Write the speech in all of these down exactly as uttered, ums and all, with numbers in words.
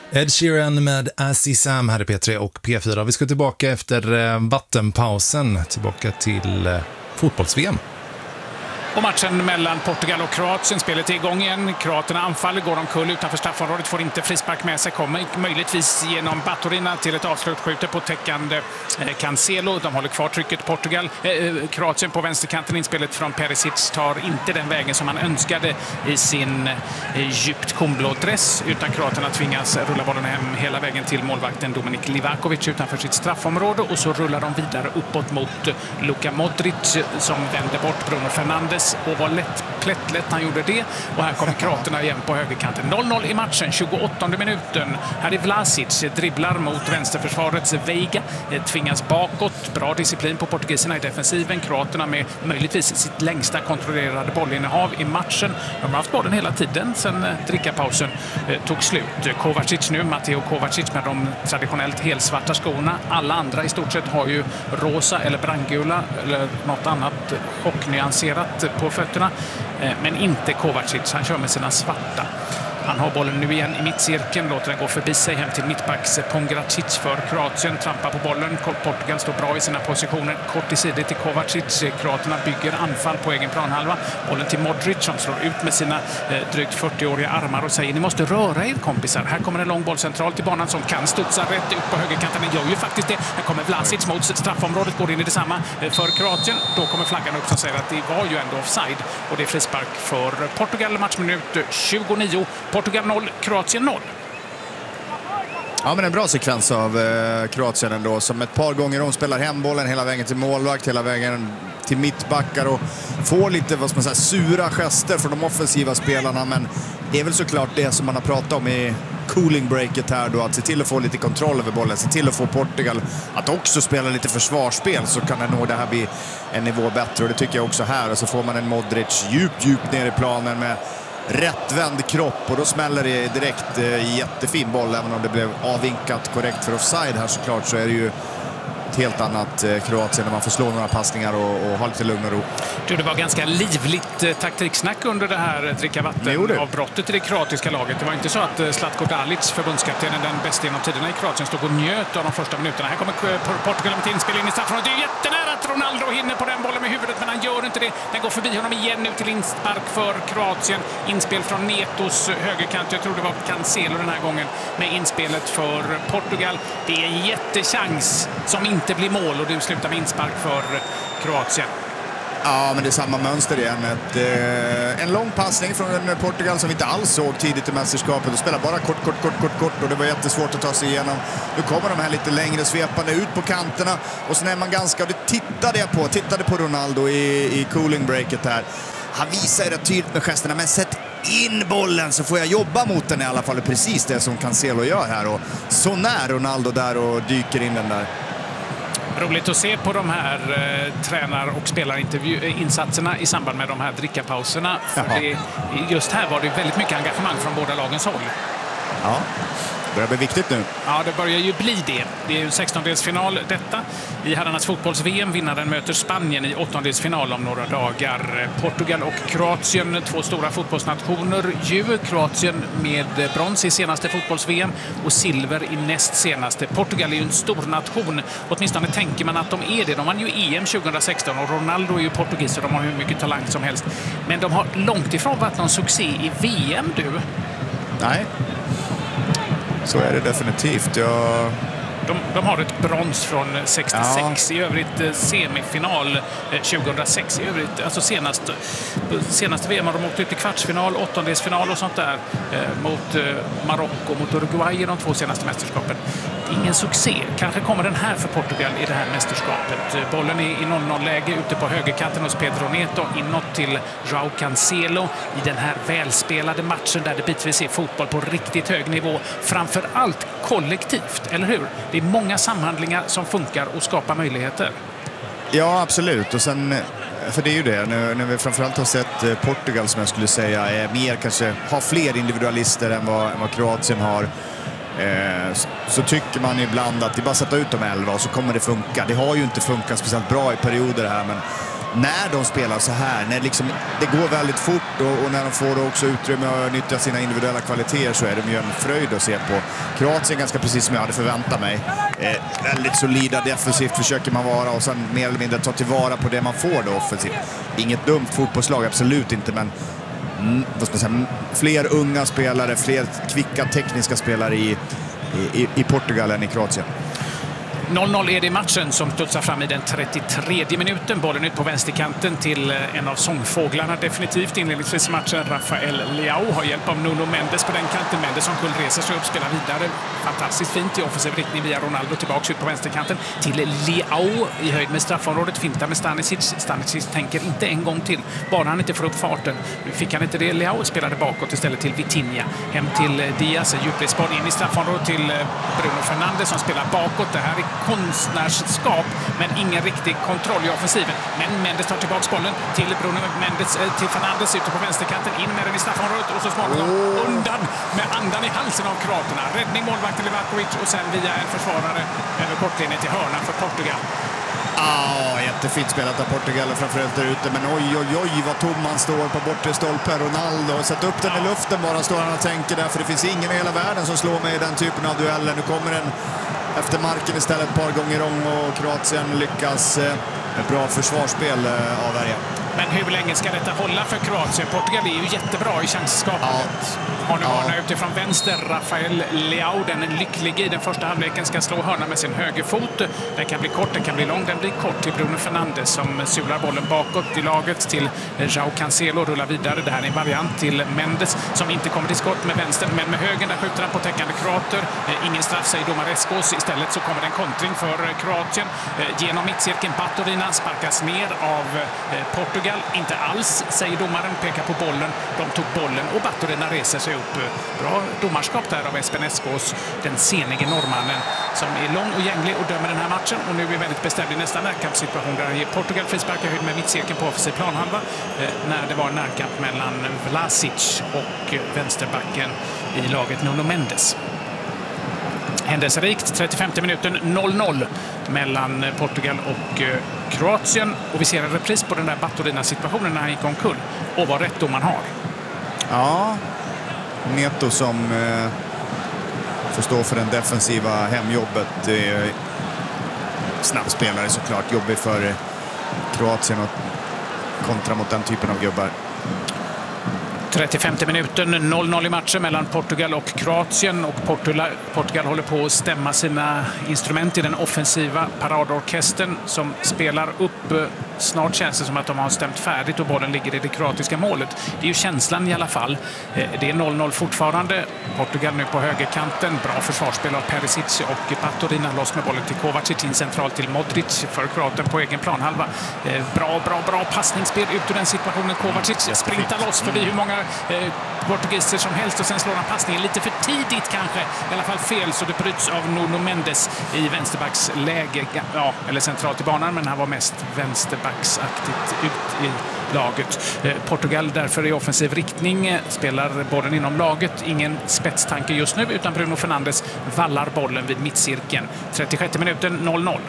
Ed Sheeran med As Is Sam här i P tre och P fyra. Vi ska tillbaka efter eh, vattenpausen, tillbaka till eh, fotbolls-V M. Och matchen mellan Portugal och Kroatien, spelet är igång igen. Kroaterna anfaller, går omkull utanför straffområdet, får inte frispark med sig, kommer möjligtvis genom Baturina till ett avslut, skjuter på täckande eh, Cancelo. De håller kvar trycket. Portugal, eh, Kroatien på vänsterkanten, inspelet från Perisic tar inte den vägen som han önskade i sin eh, djupt kornblå dress, utan kroaterna tvingas rulla bollen hem hela vägen till målvakten Dominik Livakovic utanför sitt straffområde, och så rullar de vidare uppåt mot Luka Modric som vänder bort Bruno Fernandes, och var lätt, plättlätt han gjorde det. Och här kommer kroaterna igen på högerkanten. noll noll i matchen, tjugoåttonde minuten. Här är Vlasic, dribblar mot vänsterförsvarets Veiga, tvingas bakåt. Bra disciplin på portugiserna i defensiven. Kroaterna med möjligtvis sitt längsta kontrollerade bollinnehav i matchen. De har haft bollen hela tiden sedan drickapausen tog slut. Kovacic nu, Matteo Kovacic med de traditionellt helsvarta skorna. Alla andra i stort sett har ju rosa eller brandgula eller något annat chocknyanserat på fötterna, men inte Kovacic. Han kör med sina svarta. Han har bollen nu igen i mittcirkeln, låter den gå förbi sig hem till mittbacks Pongracic för Kroatien, trampar på bollen. Portugal står bra i sina positioner, kort i sidor till Kovacic. Kroaterna bygger anfall på egen planhalva. Bollen till Modric som slår ut med sina eh, drygt fyrtio-åriga armar och säger: ni måste röra er kompisar. Här kommer en lång boll centralt till banan som kan studsa rätt ut på högerkanten. Den gör ju faktiskt det. Här kommer Vlasic mot straffområdet, går in i detsamma för Kroatien. Då kommer flaggan upp som säger att det var ju ändå offside, och det är frispark för Portugal. Matchminut tjugonio. Portugal noll, Kroatien noll. Ja, men en bra sekvens av eh, Kroatien ändå, som ett par gånger de spelar hem bollen hela vägen till målvakt, hela vägen till mittbackar och får lite, vad ska man säga, sura gester från de offensiva spelarna, men det är väl såklart det som man har pratat om i cooling breaket här då, att se till att få lite kontroll över bollen, se till att få Portugal att också spela lite försvarsspel, så kan det nog det här bli en nivå bättre, och det tycker jag också här. Och så får man en Modric djupt, djupt ner i planen med rättvänd kropp, och då smäller det direkt eh, jättefin boll. Även om det blev avvinkat korrekt för offside här såklart, så är det ju ett helt annat eh, Kroatien när man får slå några passningar och, och ha lite lugn och ro. Du, det var ganska livligt eh, taktiksnack under det här eh, dricka vatten av brottet i det kroatiska laget. Det var inte så att eh, Zlatko Dalic, förbundskaptenen, den bästa genom tiderna i Kroatien, stod och njöt av de första minuterna. Här kommer Portugal med inspel in i straffområdet. Det är jättenära att Ronaldo hinner på den bollen med huvudet, men han gör inte det. Den går förbi honom igen nu till inspark för Kroatien. Inspel från Netos högerkant. Jag tror det var Cancelo den här gången med inspelet för Portugal. Det är en jättechans som inte blir mål, och det slutar med inspark för Kroatien. Ja, men det är samma mönster igen. Ett, eh, en lång passning från Portugal som vi inte alls såg tidigt i mästerskapet. De spelar bara kort, kort, kort, kort, kort, och det var jättesvårt att ta sig igenom. Nu kommer de här lite längre svepande ut på kanterna, och sen är man ganska, och det tittade jag på, tittade på Ronaldo i, i cooling breaket här. Han visar rätt tydligt med gesterna, men sätt in bollen så får jag jobba mot den i alla fall. Precis det som Cancelo gör här, och så när Ronaldo där och dyker in den där. Roligt att se på de här eh, tränar- och spelarinsatserna i samband med de här drickapauserna. För det, just här var det väldigt mycket engagemang från båda lagens håll. Ja, det börjar bli viktigt nu. Ja, det börjar ju bli det. Det är ju en sextondelsfinal detta. I herrarnas fotbolls-V M. Vinnaren möter Spanien i åttondelsfinal om några dagar. Portugal och Kroatien, två stora fotbollsnationer. Ju Kroatien med brons i senaste fotbolls-V M och silver i näst senaste. Portugal är ju en stor nation. Åtminstone tänker man att de är det. De vann ju E M tjugohundrasexton, och Ronaldo är ju portugis, och de har hur mycket talang som helst. Men de har långt ifrån varit någon succé i V M, du. Nej. Så är det definitivt. Jag... De, de har ett brons från sextiosex, ja. I övrigt eh, semifinal eh, tjugohundrasex. I övrigt, alltså senast, senaste V M har de åkt ut i kvartsfinal, åttondelsfinal och sånt där eh, mot eh, Marocko, mot Uruguay i de två senaste mästerskapen. Ingen succé. Kanske kommer den här för Portugal i det här mästerskapet. Bollen är i noll noll-läge ute på högerkanten hos Pedro Neto, inåt till João Cancelo i den här välspelade matchen där det bitvis är fotboll på riktigt hög nivå. Framför allt kollektivt, eller hur? Det är många samhandlingar som funkar och skapar möjligheter. Ja, absolut. Och sen, för det är ju det, när, när vi framförallt har sett Portugal, som jag skulle säga är mer, kanske har fler individualister än vad, än vad Kroatien har. Eh, så, så tycker man ibland att det bara sätta ut de elva och så kommer det funka. Det har ju inte funkat speciellt bra i perioder här, men när de spelar så här, när liksom, det går väldigt fort och, och när de får också utrymme att nyttja sina individuella kvaliteter, så är de ju en fröjd att se på. Kroatien ganska precis som jag hade förväntat mig. Eh, väldigt solida defensivt försöker man vara och sen mer eller mindre ta tillvara på det man får då offensivt. Inget dumt fotbollslag, absolut inte, men mm, vad ska man säga, fler unga spelare, fler kvicka tekniska spelare i, i, i Portugal än i Kroatien. noll noll är det i matchen som studsar fram i den trettiotredje minuten. Bollen ut på vänsterkanten till en av sångfåglarna definitivt inledningsvis i matchen. Rafael Leao har hjälp av Nuno Mendes på den kanten. Mendes som kull reser sig upp, spelar vidare. Fantastiskt fint i offensiv riktning via Ronaldo tillbaka ut på vänsterkanten till Leao i höjd med straffområdet. Fintar med Stanisic. Stanisic tänker inte en gång till. Bara han inte får upp farten. Nu fick han inte det. Leao spelade bakåt istället till Vitinha. Hem till Diaz. Djupledsboll in i straffområdet till Bruno Fernandes som spelar bakåt. Det här är konstnärskap, men ingen riktig kontroll i offensiven. Men Mendes tar tillbaka bollen till Bruno Mendes, eh, till Fernandes ute på vänsterkanten, in med den i straffområdet och så småningom oh. undan med andan i halsen av kroaterna. Räddning målvakten Livakovic och sen via en försvarare över kortlinjen till hörna för Portugal. Ah, jättefint spelat av Portugal framförallt där ute, men oj, oj, oj vad tom han står på bortre stolpen. Ronaldo, sätt upp den i luften bara, står han och tänker där, för det finns ingen i hela världen som slår mig i den typen av dueller. Nu kommer den efter marken istället ett par gånger om och Kroatien lyckas eh, med bra försvarsspel eh, avvärja. Men hur länge ska detta hålla för Kroatien? Portugal är ju jättebra i chansskapandet. Ja. Har nu hörna ja. utifrån vänster. Rafael Leao, den är lycklig i den första halvleken, ska slå hörna med sin högerfot. Den kan bli kort, den kan bli lång. Den blir kort till Bruno Fernandes som sular bollen bakåt i laget till João Cancelo, rullar vidare. Det här är en variant till Mendes som inte kommer till skott med vänster, men med höger där skjuter han på täckande kroater. Ingen straff, säger domare Eskos. Istället så kommer det en kontring för Kroatien. Genom mittcirkeln, Baturina sparkas ner av Portugal. Inte alls, säger domaren, pekar på bollen. De tog bollen och Baturina reser sig upp. Bra domarskap där av Espen Eskos, den senige norrmannen som är lång och gänglig och dömer den här matchen. Och nu är vi väldigt bestämd i nästa närkampssituation där Portugal frisparkar höjd med mittcirkeln på offensiv planhalva eh, när det var en närkamp mellan Vlasic och vänsterbacken i laget Nuno Mendes. Händelserikt, trettiofemte minuten, noll noll mellan Portugal och eh, Kroatien. Och vi ser en repris på den där Baturina-situationen när han gick omkull. Och vad rätt domaren har. Ja, Neto som eh, får stå för den defensiva hemjobbet. Eh, snabbspelare såklart, jobbig för eh, Kroatien och kontra mot den typen av gubbar. trettiofemte minuten, noll noll i matchen mellan Portugal och Kroatien. Och Portugal, Portugal håller på att stämma sina instrument i den offensiva paradorkestern som spelar upp. Snart känns det som att de har stämt färdigt och bollen ligger i det kroatiska målet. Det är ju känslan i alla fall. Det är noll noll fortfarande. Portugal nu på högerkanten. Bra försvarsspel av Perisic och Baturina, loss med bollen till Kovacic, in centralt till Modric för Kroaten på egen planhalva. Bra, bra, bra passningsspel ut ur den situationen. Kovacic sprintar loss förbi hur många eh, portugiser som helst och sen slår han passningen lite för tidigt kanske. I alla fall fel, så det bryts av Nuno Mendes i vänsterbacksläge. Ja, eller centralt i banan, men han var mest vänsterbacksaktigt ut i laget. Eh, Portugal därför i offensiv riktning, spelar bollen inom laget. Ingen spetstanke just nu, utan Bruno Fernandes vallar bollen vid mittcirkeln. trettiosjätte minuten, noll noll.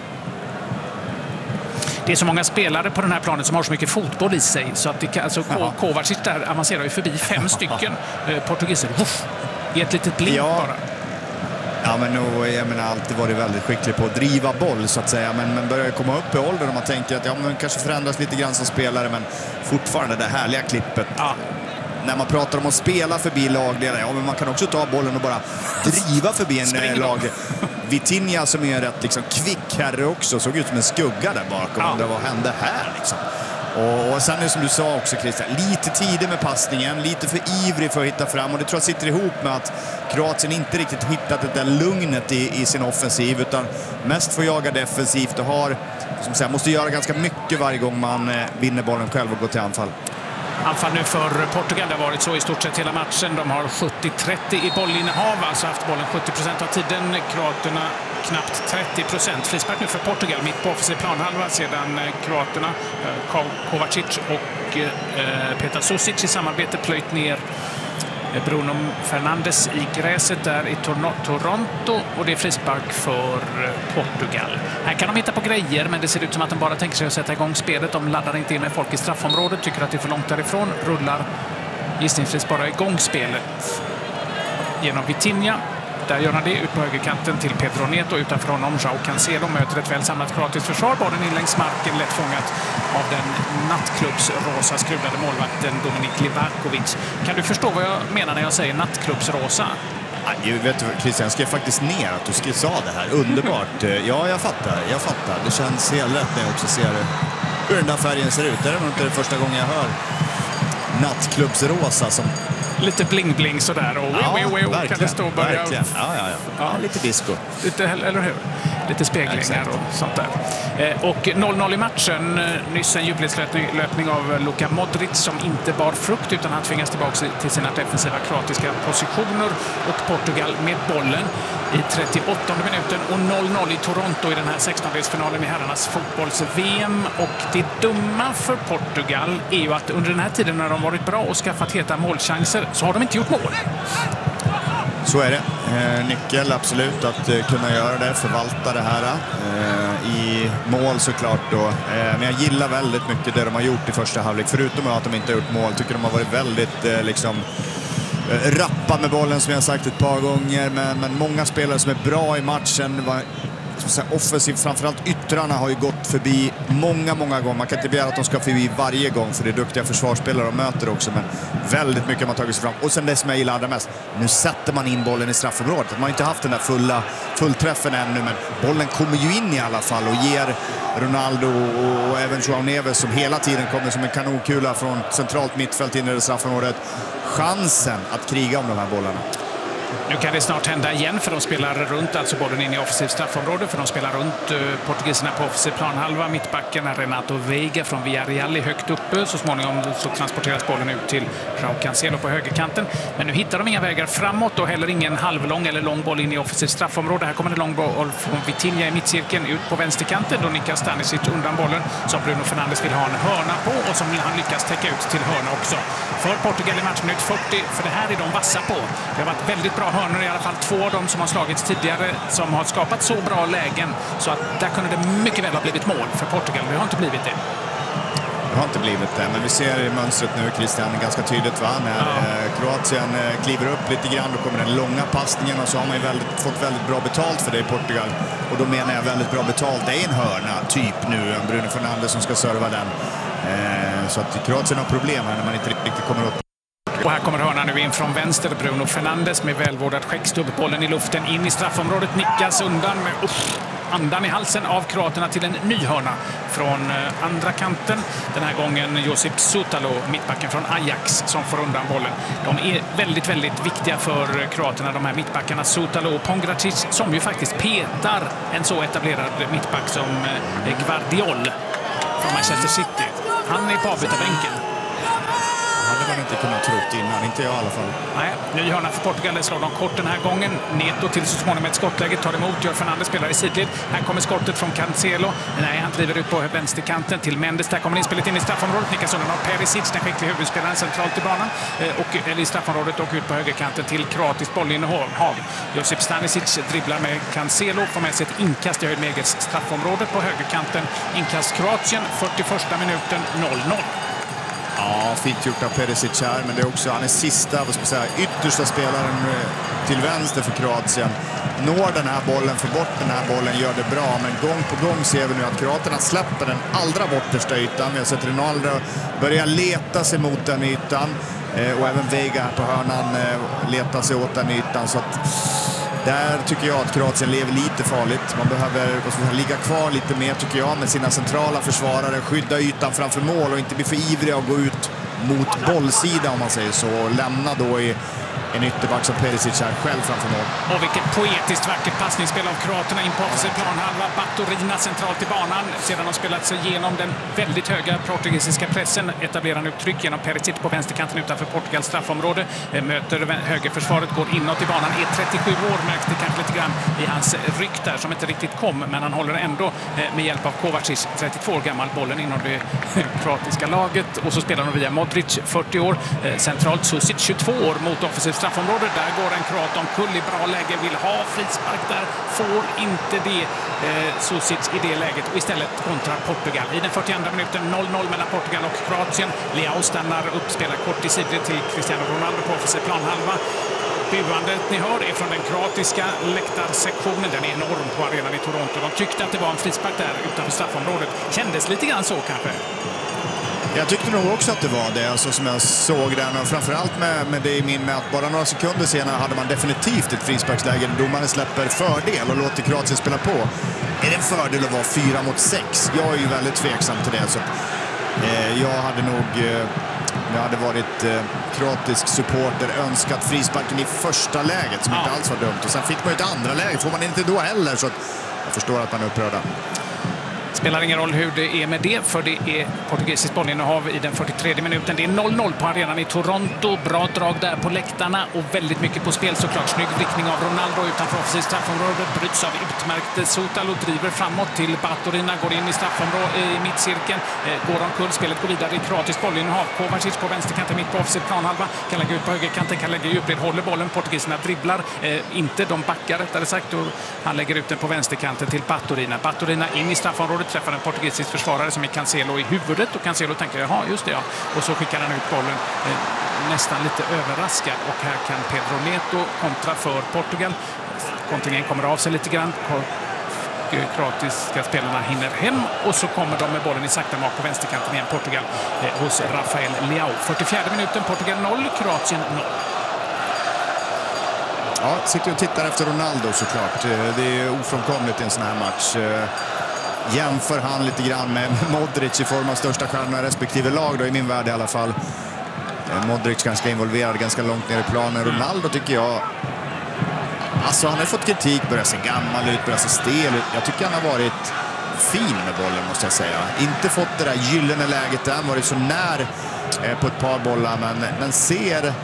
Det är så många spelare på den här planen som har så mycket fotboll i sig så att det kan, alltså, Kovacic där avancerar ju förbi fem stycken eh, portugiser. Uff, i ett litet blink ja. bara. Ja, men nog, jag menar, alltid varit väldigt skicklig på att driva boll så att säga, men, men börjar komma upp i åldern och man tänker att ja, men kanske förändras lite grann som spelare, men fortfarande det härliga klippet. Ja. När man pratar om att spela förbi lagledare, ja, men man kan också ta bollen och bara driva förbi en lagledare. Vitinha som är en rätt liksom, kvick herre också, såg ut som en skugga där bakom. Ja. Undrar vad hände här liksom. Och, och sen är det som du sa också, Christian, lite tidig med passningen, lite för ivrig för att hitta fram, och det tror jag sitter ihop med att Kroatien inte riktigt hittat det där lugnet i, i sin offensiv, utan mest får jaga defensivt och har, som säger, måste göra ganska mycket varje gång man eh, vinner bollen själv och går till anfall. Anfall nu för Portugal, det har varit så i stort sett hela matchen. De har sjuttio trettio i bollinnehav, alltså haft bollen sjuttio procent av tiden. Kroaterna knappt trettio procent. Frispark nu för Portugal, mitt på offensiv planhalva sedan Kroaterna, Kovacic och Petar Susic i samarbete plöjt ner Bruno Fernandes i gräset där i Toronto och det är frispark för Portugal. Här kan de hitta på grejer, men det ser ut som att de bara tänker sig att sätta igång spelet. De laddar inte in med folk i straffområdet, tycker att det är för långt därifrån, rullar gissningsvis bara igång spelet genom Vitinha. Där gör han det ut på högerkanten till Pedro Neto. Utanför honom Joao Cancelo möter ett väl samlat kroatiskt försvar. Bollen in längs marken, lätt fångat av den nattklubbsrosa skruvlade målvakten Dominik Livakovic. Kan du förstå vad jag menar när jag säger nattklubbsrosa? Jag vet, Christian, jag skrev faktiskt ner att du skrev sa det här. Underbart. Ja, jag fattar. Jag fattar. Det känns helt rätt när jag också ser hur den där färgen ser ut. Det är inte det första gången jag hör nattklubbsrosa som... Lite bling-bling sådär. Och ja, wii, wii, wii, kan det stå och börja... Ja, ja, ja. ja, lite disco. Lite, eller hur? Lite speglingar och sånt där. Eh, och noll noll i matchen. Nyss en djupledslöpning av Luka Modric som inte bar frukt utan han tvingas tillbaka till sina defensiva kroatiska positioner. Och Portugal med bollen i trettioåttonde minuten och noll noll i Toronto i den här sextondelsfinalen i herrarnas fotbolls-V M. Och det dumma för Portugal är ju att under den här tiden när de varit bra och skaffat heta målchanser så har de inte gjort mål. Så är det. Eh, nyckel absolut att eh, kunna göra det, förvalta det här eh, i mål såklart då. Eh, men jag gillar väldigt mycket det de har gjort i första halvlek. Förutom att de inte har gjort mål tycker de har varit väldigt eh, liksom eh, rappa med bollen som jag har sagt ett par gånger. Men, men många spelare som är bra i matchen var offensivt, framförallt yttrarna har ju gått förbi många, många gånger. Man kan inte begära att de ska förbi varje gång för det är duktiga försvarsspelare de möter också, men väldigt mycket har man tagit sig fram. Och sen det som jag gillar allra mest, nu sätter man in bollen i straffområdet. Man har inte haft den där fulla fullträffen ännu, men bollen kommer ju in i alla fall och ger Ronaldo och även Joao Neves som hela tiden kommer som en kanonkula från centralt mittfält in i det straffområdet chansen att kriga om de här bollarna. Nu kan det snart hända igen för de spelar runt, alltså bollen in i offensivt straffområde, för de spelar runt uh, portugiserna på offensiv planhalva. Mittbacken är Renato Veiga från Villarreal högt uppe. Så småningom så transporteras bollen ut till Joao Cancelo på högerkanten. Men nu hittar de inga vägar framåt och heller ingen halvlång eller lång boll in i offensivt straffområde. Här kommer en lång boll från Vitinha i mittcirkeln ut på vänsterkanten. Då nickar Stanisic undan bollen som Bruno Fernandes vill ha en hörna på och som han lyckas täcka ut till hörna också. För Portugal i matchminut fyrtio, för det här är de vassa på. Det har varit väldigt bra hörnor, i alla fall två av dem som har slagits tidigare som har skapat så bra lägen så att där kunde det mycket väl ha blivit mål för Portugal. Det har inte blivit det. Det har inte blivit det, men vi ser i mönstret nu, Christian, ganska tydligt va? När ja. Kroatien kliver upp lite grann, då kommer den långa passningen och så har man ju väldigt, fått väldigt bra betalt för det i Portugal. Och då menar jag väldigt bra betalt. Det är en hörna, typ nu, Bruno Fernandes som ska serva den. Så att Kroatien har problem här när man inte riktigt kommer upp. Och här kommer hörnan nu in från vänster. Bruno Fernandes med välvårdad skäckstubb. Bollen i luften in i straffområdet. Nickas undan med upp, andan i halsen av kroaterna till en ny hörna från andra kanten. Den här gången Josip Sutalo, mittbacken från Ajax, som får undan bollen. De är väldigt, väldigt viktiga för kroaterna, de här mittbackarna Sutalo och Pongracic, som ju faktiskt petar en så etablerad mittback som Gvardiol från Manchester City. Han är på avbytarbänken. Det hade man inte kunnat tro innan, inte jag i alla fall. Nej, ny hörna för Portugal, det slår de kort den här gången. Neto till så småningom ett skottläge, tar emot, gör Fernandes spelar i sidled. Här kommer skottet från Cancelo. Nej, han driver ut på vänsterkanten till Mendes. Där kommer inspelet in i straffområdet. Nickas undan av Perisic, den skickliga huvudspelaren centralt i banan. Och, eller i straffområdet och ut på högerkanten till kroatiskt bollinnehav. Josip Stanisic dribblar med Cancelo, får med sig ett inkast i höjd med eget straffområdet på högerkanten. Inkast Kroatien, fyrtioförsta minuten, noll noll. Ja, fint gjort av Perisic här, men det är också, han är sista, vad ska man säga, yttersta spelaren till vänster för Kroatien. Når den här bollen, får bort den här bollen, gör det bra, men gång på gång ser vi nu att kroaterna släpper den allra bortersta ytan. Vi har sett Ronaldo börja leta sig mot den ytan och även Veiga på hörnan letar sig åt den ytan, så att där tycker jag att Kroatien lever lite farligt. Man behöver säga, ligga kvar lite mer tycker jag med sina centrala försvarare, skydda ytan framför mål och inte bli för ivriga och gå ut mot bollsidan om man säger så. Och lämna då i en ytterback som Perisic här själv framför mål. Och vilket poetiskt vackert passningsspel av kroaterna in på offensiv planhalva. Baturina centralt i banan. Sedan har spelat sig igenom den väldigt höga portugisiska pressen. Etablerar nu tryck genom Perisic på vänsterkanten utanför Portugals straffområde. Möter högerförsvaret, går inåt i banan. Är trettiosju år, märks det kanske lite grann i hans ryck där som inte riktigt kom. Men han håller ändå med hjälp av Kovacic, trettiotvå år gammal, bollen inom det kroatiska laget. Och så spelar de via Modric, fyrtio år. Centralt Susic, tjugotvå år, mot offensivt straffområde. Där går en kroat omkull i bra läge, vill ha frispark där, får inte det eh, Susic i det läget och istället kontrar Portugal. I den fyrtioandra minuten noll noll mellan Portugal och Kroatien. Leao stannar upp, spelar kort i sidled till Cristiano Ronaldo på offensiv planhalva. Buandet ni hör är från den kroatiska läktarsektionen. Den är enorm på arenan i Toronto. De tyckte att det var en frispark där utanför straffområdet. Kändes lite grann så kanske. Jag tyckte nog också att det var det, alltså, som jag såg den. Och framförallt med, med det i minne att bara några sekunder senare hade man definitivt ett frisparksläge där domaren släpper fördel och låter Kroatien spela på. Är det en fördel att vara fyra mot sex? Jag är ju väldigt tveksam till det. Så, eh, jag hade nog, eh, jag hade varit eh, kroatisk supporter, önskat frisparken i första läget som ja. inte alls var dumt. Och sen fick man ju ett andra läge, får man inte då heller. Så att jag förstår att man är upprörda. Spelar ingen roll hur det är med det, för det är portugisiskt bollinnehav i den fyrtiotredje minuten. Det är noll noll på arenan i Toronto. Bra drag där på läktarna och väldigt mycket på spel såklart. Snygg riktning av Ronaldo utanför offensivt straffområde. Bryts av utmärkt Sotalo, driver framåt till Baturina, går in i straffområdet i mittcirkeln. Eh, går omkull, spelet går vidare i kroatiskt bollinnehav. Kovacic på vänsterkanten, mitt på offensivt planhalva. Kan lägga ut på högerkanten, kan lägga djupled, håller bollen. Portugiserna dribblar, eh, inte de backar rättare sagt. Och han lägger ut den på vänsterkanten till Baturina. Baturina in i straffområdet, träffar en portugisisk försvarare som är Cancelo i huvudet och Cancelo tänker, jaha just det ja, och så skickar han ut bollen eh, nästan lite överraskad och här kan Pedro Neto kontra för Portugal. Kontringen kommer av sig lite grann, kroatiska spelarna hinner hem och så kommer de med bollen i sakta mak på vänsterkanten igen, Portugal eh, hos Rafael Leao. fyrtiofjärde minuten, Portugal noll, Kroatien noll. Ja, sitter och tittar efter Ronaldo såklart. Det är ofrånkomligt i en sån här match. Jämför han lite grann med Modric i form av största stjärna respektive lag då, i min värld i alla fall. Modric ganska involverad, ganska långt ner i planen. Ronaldo tycker jag, alltså han har fått kritik, börjar se gammal ut, börjar se stel ut. Jag tycker han har varit fin med bollen måste jag säga. Inte fått det där gyllene läget där, varit så när eh, på ett par bollar, men, men ser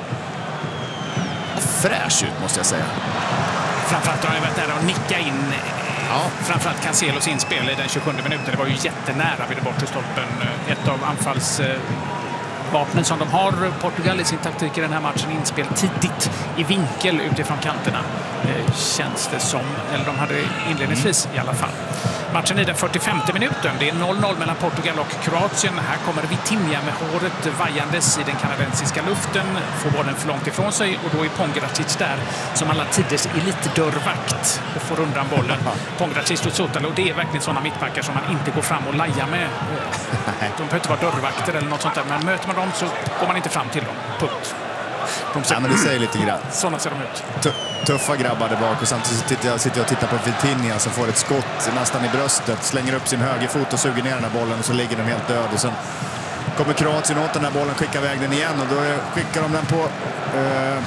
fräsch ut måste jag säga. Framförallt har han varit där och nicka in. Ja. Framförallt Cancelos inspel i den tjugosjunde minuten. Det var ju jättenära vid det bortre stolpen. Ett av anfallsvapnen som de har, Portugal, i sin taktik i den här matchen. Inspel tidigt i vinkel utifrån kanterna. Känns det som. Eller de hade inledningsvis i alla fall. Matchen i den fyrtiofemte minuten. Det är noll noll mellan Portugal och Kroatien. Här kommer Vitinha med håret vajandes i den kanadensiska luften. Får bollen för långt ifrån sig och då är Pongracic där som alla tiders elitdörrvakt och får undan bollen. Pongracic och Sotalo, det är verkligen sådana mittbackar som man inte går fram och lajar med. De behöver inte vara dörrvakter eller något sånt där, men möter man dem så går man inte fram till dem. Punkt. De ser, ja, men det säger lite grann. Sådana ser de ut. Tuffa grabbar där bak och samtidigt sitter jag, sitter jag och tittar på Vitinha som får ett skott nästan i bröstet, slänger upp sin högerfot och suger ner den här bollen och så ligger den helt död. Och sen kommer Kroatien åt den här bollen, skickar iväg den igen och då skickar de den på... Eh,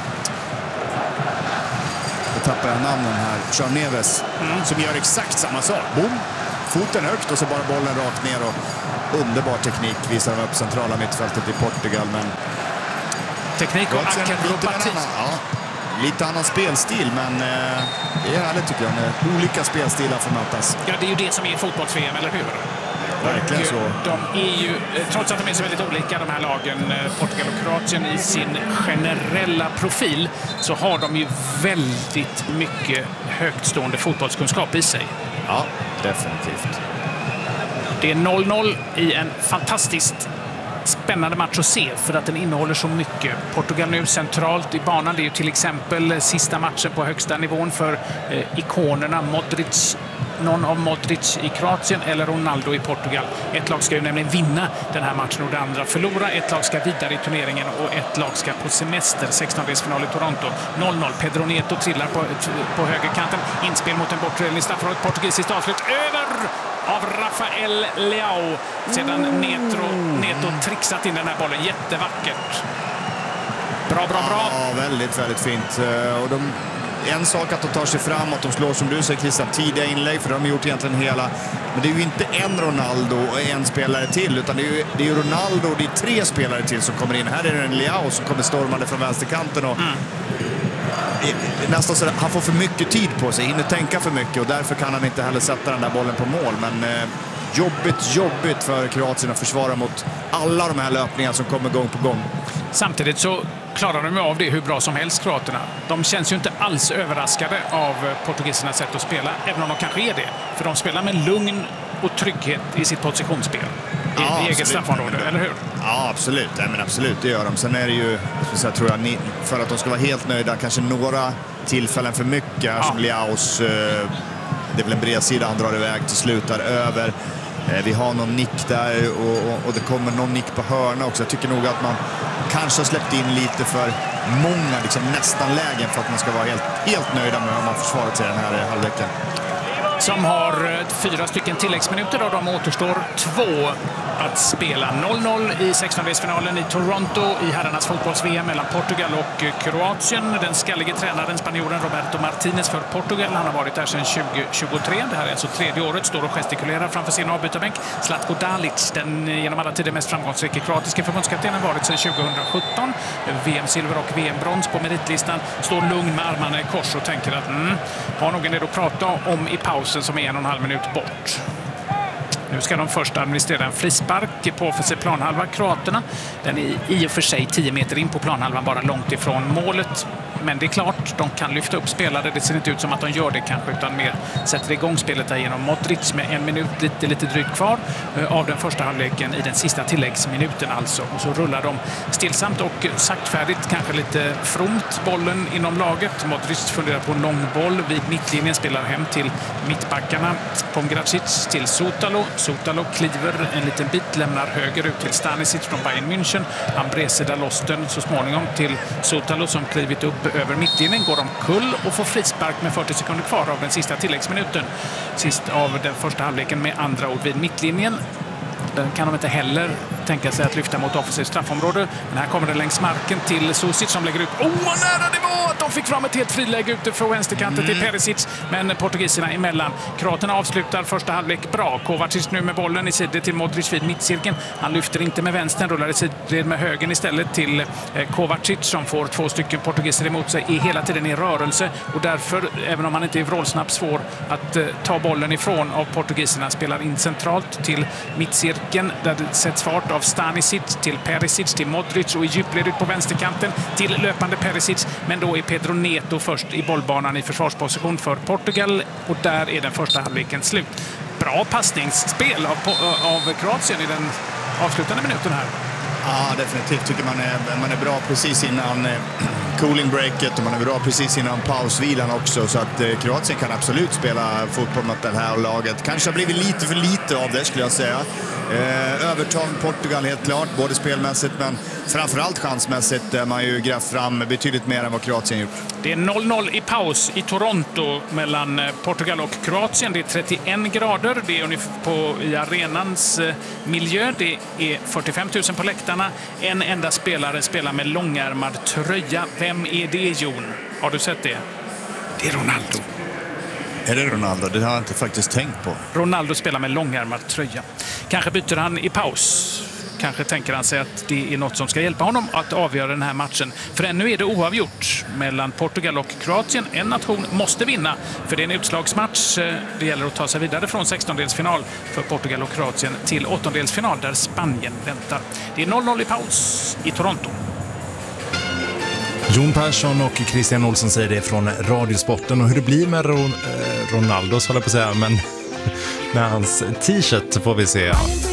då tappar jag namnen här. João Neves mm. som gör exakt samma sak. Boom! Foten högt och så bara bollen rakt ner och underbar teknik visar de upp centrala mittfältet i Portugal, men... Teknik och akrobati. Ja, lite annan spelstil, men eh, det är härligt tycker jag när olika spelstilar får mötas. Ja, det är ju det som är fotbolls-V M, eller hur? Verkligen så. De är ju, trots att de är så väldigt olika, de här lagen, Portugal och Kroatien, i sin generella profil, så har de ju väldigt mycket högtstående fotbollskunskap i sig. Ja, definitivt. Det är noll noll i en fantastiskt spännande match att se för att den innehåller så mycket. Portugal nu centralt i banan. Det är ju till exempel sista matchen på högsta nivån för eh, ikonerna Modric, någon av Modric i Kroatien eller Ronaldo i Portugal. Ett lag ska ju nämligen vinna den här matchen och det andra förlora. Ett lag ska vidare i turneringen och ett lag ska på semester. sextondelsfinal i Toronto. noll noll. Pedro Neto trillar på, på högerkanten. Inspel mot en bortre i straffområdet. Portugisiskt avslut över av Rafael Leao. Sedan Neto, Neto trixat in den här bollen. Jättevackert. Bra, bra, bra. Ja, väldigt, väldigt fint. Och de, en sak att de tar sig framåt, de slår som du säger Christian, tidiga inlägg, för de har gjort egentligen hela. Men det är ju inte en Ronaldo och en spelare till, utan det är ju, det är ju Ronaldo och det är tre spelare till som kommer in. Här är det en Leao som kommer stormande från vänsterkanten och mm. nästan så han får för mycket tid på sig, hinner tänka för mycket och därför kan han inte heller sätta den där bollen på mål. Men eh, jobbigt, jobbigt för Kroatien att försvara mot alla de här löpningarna som kommer gång på gång. Samtidigt så klarar de av det hur bra som helst, kroaterna. De känns ju inte alls överraskade av portugisernas sätt att spela, även om de kanske är det. För de spelar med lugn och trygghet i sitt positionsspel. I, ja, i eget straffområde, eller hur? Ja, absolut. Nej, men absolut, det gör de. Sen är det ju, så jag tror jag, för att de ska vara helt nöjda, kanske några tillfällen för mycket. Ja. Som Leaos, det är väl en bred sida han drar iväg till slut där över. Vi har någon nick där och, och, och det kommer någon nick på hörna också. Jag tycker nog att man kanske har släppt in lite för många liksom, nästan lägen för att man ska vara helt, helt nöjda med hur man försvarat sig den här halvleken. Som har fyra stycken tilläggsminuter och de återstår två att spela. noll noll i sextondelsfinalen i Toronto i herrarnas fotbolls-V M mellan Portugal och Kroatien. Den skallige tränaren, spanjoren Roberto Martinez för Portugal. Han har varit där sedan tjugo tjugotre. Det här är alltså tredje året. Står och gestikulerar framför sin avbytarbänk. Zlatko Dalic, den genom alla tider mest framgångsrika kroatiska förbundskaptenen, varit sedan tjugohundrasjutton. V M-silver och V M-brons på meritlistan. Står lugn med armarna i kors och tänker att mm, har någon det att prata om i pausen som är en och en halv minut bort. Nu ska de först administrera en frispark på offensiv planhalva, kroaterna. Den är i och för sig tio meter in på planhalvan, bara långt ifrån målet. Men det är klart, de kan lyfta upp spelare. Det ser inte ut som att de gör det kanske, utan mer sätter igång spelet där genom Modric med en minut, lite, lite drygt kvar av den första halvleken i den sista tilläggsminuten alltså. Och så rullar de stillsamt och saktfärdigt, kanske lite fromt, bollen inom laget. Modric funderar på en lång boll vid mittlinjen, spelar hem till mittbackarna. Pomgracic till Sotalo. Sotalo kliver en liten bit, lämnar höger ut till Stanisic från Bayern München. Han breseder loss den så småningom till Sotalo som klivit upp över mittlinjen, går omkull och får frispark med fyrtio sekunder kvar av den sista tilläggsminuten. Sist av den första halvleken med andra ord vid mittlinjen. Den kan de inte heller tänka sig att lyfta mot offensivt straffområde. Men här kommer det längs marken till Susic som lägger ut. Åh, oh, vad nära det var att de fick fram ett helt friläge ute från vänsterkanten mm. till Perisic. Men portugiserna emellan. Kroaterna avslutar första halvlek bra. Kovacic nu med bollen i sidled till Modric vid mittcirkeln. Han lyfter inte med vänstern, rullar i sidled med högen istället till eh, Kovacic som får två stycken portugiser emot sig, är hela tiden i rörelse. Och därför, även om han inte är vrålsnabb, svår att eh, ta bollen ifrån av portugiserna. Spelar in centralt till mittcirkeln där det sätts fart av Stanisic till Perisic till Modric och i djupled ut på vänsterkanten till löpande Perisic. Men då är Pedro Neto först i bollbanan i försvarsposition för Portugal och där är den första halvleken slut. Bra passningsspel av, av Kroatien i den avslutande minuten här. Ja, definitivt tycker man är, man är bra precis innan eh, cooling breaket och man är bra precis innan pausvilan också, så att eh, Kroatien kan absolut spela fotboll mot det här laget. Kanske har blivit lite för lite av det, skulle jag säga. Eh, övertag Portugal helt klart, både spelmässigt men framförallt chansmässigt, där man ju grävt fram betydligt mer än vad Kroatien gjort. Det är noll noll i paus i Toronto mellan Portugal och Kroatien. Det är trettioen grader, det är ungefär på, i arenans eh, miljö. Det är fyrtiofem tusen på läktarna. En enda spelare spelar med långärmad tröja. Vem är det, Jon? Har du sett det? Det är Ronaldo. Är det Ronaldo? Det har jag inte faktiskt tänkt på. Ronaldo spelar med långärmad tröja. Kanske byter han i paus. Kanske tänker han sig att det är något som ska hjälpa honom att avgöra den här matchen. För ännu är det oavgjort mellan Portugal och Kroatien. En nation måste vinna, för det är en utslagsmatch. Det gäller att ta sig vidare från sextondelsfinal för Portugal och Kroatien till åttondelsfinal där Spanien väntar. Det är noll noll i paus i Toronto. Jon Persson och Christian Olsson säger det från Radiosporten. Och hur det blir med Ron, eh, Ronaldo, så håller jag på att säga, men med hans t-shirt får vi se.